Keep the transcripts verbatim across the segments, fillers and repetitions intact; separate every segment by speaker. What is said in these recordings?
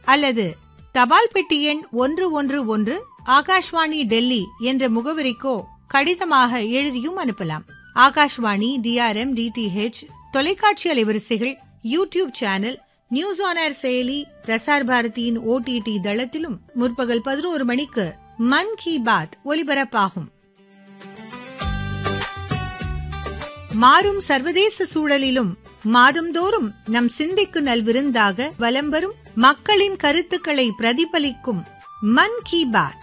Speaker 1: அல்லது தபால் பெட்டி எண் ஒன்று ஒன்று ஒன்று ஆகாஷ்வாணி டெல்லி என்ற முகவரிக்கோ கடிதமாக எழுதியும் அனுப்பலாம். ஆகாஷ்வாணி, டிஆர்எம், டிடிஹெச், தொலைக்காட்சி அலைவரிசைகள், YouTube channel, news on air செயலி, பிரசார் பாரதியின் ஓடிடி தளத்திலும் முற்பகல் பதினோரு மணிக்கு மன் கி பாத் ஒலிபரப்பாகும். மாறும் சர்வதேச சூழலிலும் மாதந்தோறும் நம் சிந்திக்கு நல்விருந்தாக வலம் வரும் மக்களின் கருத்துக்களை பிரதிபலிக்கும் மன் கி பாத்.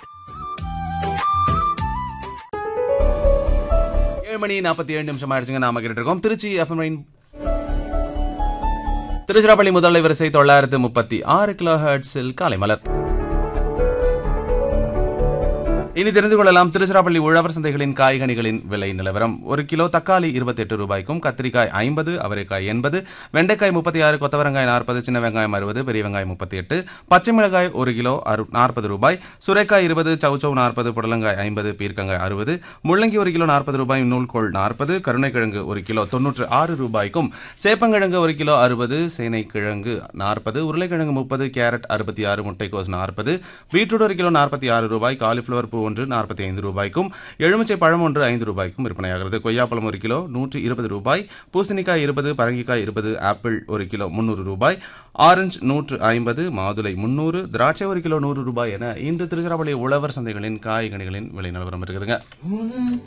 Speaker 2: ஏழு மணி நாற்பத்தி ஏழு நிமிஷம் ஆயிடுச்சுங்க. நாம கேட்டு இருக்கோம் திருச்சி எஃப்எம் திருச்சிராப்பள்ளி முதல் வரிசை தொள்ளாயிரத்து முப்பத்தி ஆறு கிலோ ஹெர்ட்ஸில் காலை மலர். இனி தெரிந்து கொள்ளலாம் திருச்சிராப்பள்ளி உழவர் சந்தைகளின் காய்கனிகளின் விலை நிலவரம். ஒரு கிலோ தக்காளி இருபத்தி எட்டு ரூபாய்க்கும், கத்திரிக்காய் ஐம்பது, அவரைக்காய் எண்பது, வெண்டைக்காய் முப்பத்தி ஆறு, கொத்தவரங்காய் நாற்பது, சின்ன வெங்காயம் அறுபது, பெரிய வெங்காயம் முப்பத்தி எட்டு, பச்சை மிளகாய் ஒரு கிலோ நாற்பது ரூபாய், சுரைக்காய் இருபது, சவுச்சவ் நாற்பது, புடலங்காய் ஐம்பது, பீர்க்கங்காய் அறுபது, முள்ளங்கி ஒரு கிலோ நாற்பது ரூபாய், நூல்கோள் நாற்பது, கருணைக்கிழங்கு ஒரு கிலோ தொன்னூற்று ஆறு ரூபாய்க்கும், சேப்பங்கிழங்கு ஒரு கிலோ அறுபது, சேனைக்கிழங்கு நாற்பது, உருளைக்கிழங்கு முப்பது, கேரட் அறுபத்தி ஆறு, முட்டைக்கோஸ் நாற்பது, பீட்ரூட் ஒரு கிலோ நாற்பத்தி ஆறு ரூபாய், காலிஃபிளவர் பூ ஒன்று நாற்பத்தி ஐந்து ரூபாய்க்கும், எலுமிச்சை பழம் ஒன்று ஐந்து ரூபாய்க்கும் விற்பனையாகிறது. கொய்யாப்பழம் ஒரு கிலோ நூற்றி இருபது ரூபாய், பூசணிக்காய் இருபது, பரங்கிக்காய் இருபது, ஆப்பிள் ஒரு கிலோ முன்னூறு ரூபாய், ஆரஞ்சு நூற்று ஐம்பது, மாதுளை முன்னூறு, திராட்சை ஒரு கிலோ நூறு ரூபாய் என இன்று திருச்சிராப்பள்ளி உழவர் சந்தைகளின் காய்கனிகளின் விலை நிலவரம் இருக்குதுங்க.